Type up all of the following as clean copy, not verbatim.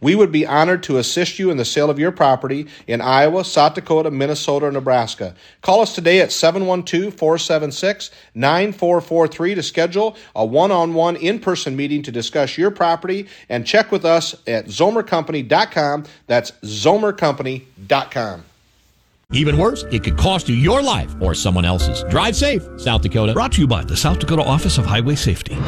We would be honored to assist you in the sale of your property in Iowa, South Dakota, Minnesota, or Nebraska. Call us today at 712-476-9443 to schedule a one-on-one in-person meeting to discuss your property, and check with us at zomercompany.com. That's zomercompany.com. Even worse, it could cost you your life or someone else's. Drive safe, South Dakota. Brought to you by the South Dakota Office of Highway Safety.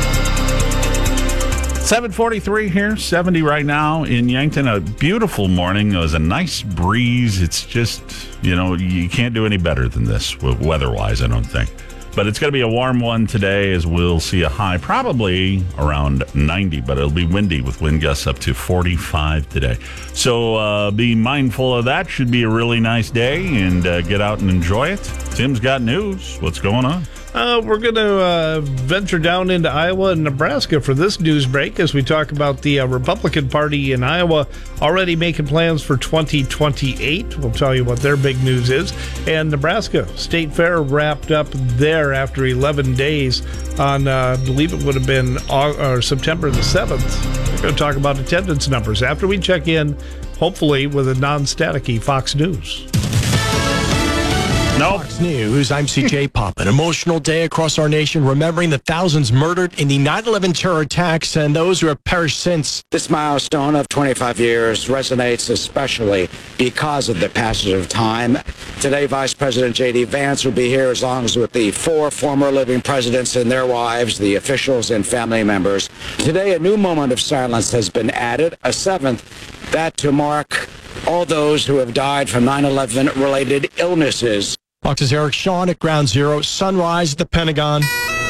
7:43 here, 70 right now in Yankton. A beautiful morning. It was a nice breeze. It's just, you can't do any better than this weather-wise, I don't think. But it's going to be a warm one today, as we'll see a high probably around 90, but it'll be windy with wind gusts up to 45 today. So be mindful of that. Should be a really nice day, and get out and enjoy it. Tim's got news. What's going on? We're going to venture down into Iowa and Nebraska for this news break as we talk about the Republican Party in Iowa already making plans for 2028. We'll tell you what their big news is. And Nebraska State Fair wrapped up there after 11 days on, I believe it would have been September the 7th. We're going to talk about attendance numbers after we check in, hopefully, with a non-staticky Fox News. Nope. Fox News, I'm CJ Pop. An emotional day across our nation, remembering the thousands murdered in the 9/11 terror attacks and those who have perished since. This milestone of 25 years resonates especially because of the passage of time. Today, Vice President J.D. Vance will be here as long as with the 4 former living presidents and their wives, the officials and family members. Today, a new moment of silence has been added, a 7th, that to mark all those who have died from 9/11 related illnesses. Fox's Eric Shawn at Ground Zero. Sunrise at the Pentagon.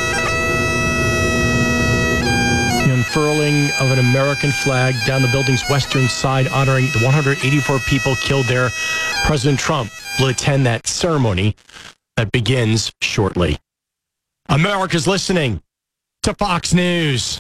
The unfurling of an American flag down the building's western side, honoring the 184 people killed there. President Trump will attend that ceremony that begins shortly. America's listening to Fox News.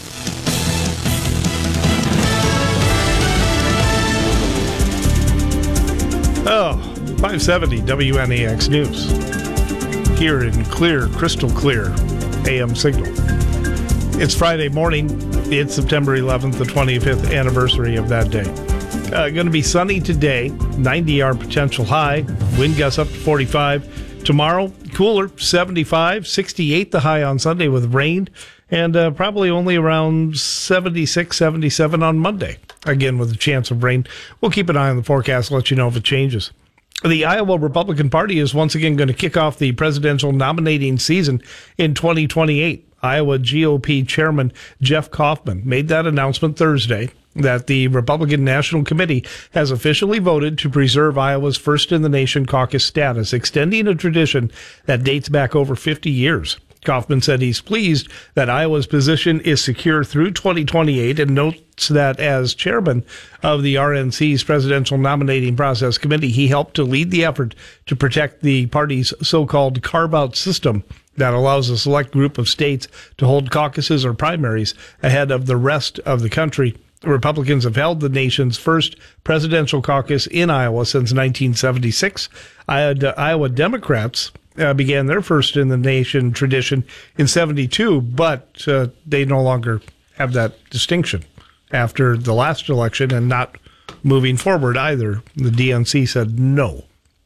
Oh, 570 WNAX News. Here in clear, crystal clear AM signal. It's Friday morning. It's September 11th, the 25th anniversary of that day. Going to be sunny today. 90 our potential high. Wind gusts up to 45. Tomorrow, cooler, 75. 68 the high on Sunday with rain. And probably only around 76, 77 on Monday. Again, with a chance of rain. We'll keep an eye on the forecast, let you know if it changes. The Iowa Republican Party is once again going to kick off the presidential nominating season in 2028. Iowa GOP Chairman Jeff Kaufman made that announcement Thursday that the Republican National Committee has officially voted to preserve Iowa's first-in-the-nation caucus status, extending a tradition that dates back over 50 years. Kaufman said he's pleased that Iowa's position is secure through 2028 and notes that as chairman of the RNC's Presidential Nominating Process Committee, he helped to lead the effort to protect the party's so-called carve-out system that allows a select group of states to hold caucuses or primaries ahead of the rest of the country. Republicans have held the nation's first presidential caucus in Iowa since 1976. Iowa Democrats began their first-in-the-nation tradition in 72, but they no longer have that distinction after the last election and not moving forward either. The DNC said no.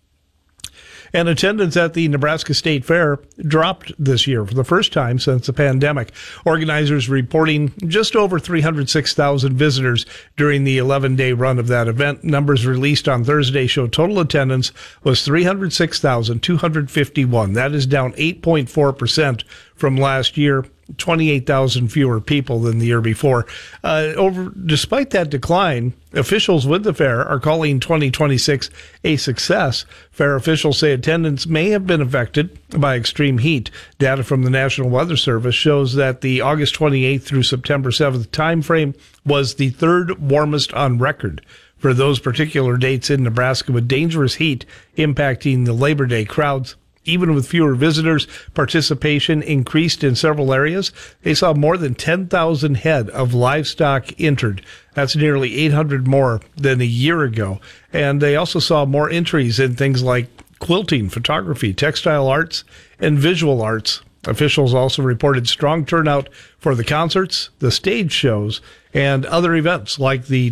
And attendance at the Nebraska State Fair dropped this year for the first time since the pandemic. Organizers reporting just over 306,000 visitors during the 11-day run of that event. Numbers released on Thursday show total attendance was 306,251. That is down 8.4% from last year. 28,000 fewer people than the year before. Despite that decline, officials with the fair are calling 2026 a success. Fair officials say attendance may have been affected by extreme heat. Data from the National Weather Service shows that the August 28th through September 7th timeframe was the third warmest on record for those particular dates in Nebraska, with dangerous heat impacting the Labor Day crowds. Even with fewer visitors, participation increased in several areas. They saw more than 10,000 head of livestock entered. That's nearly 800 more than a year ago. And they also saw more entries in things like quilting, photography, textile arts, and visual arts. Officials also reported strong turnout for the concerts, the stage shows, and other events like the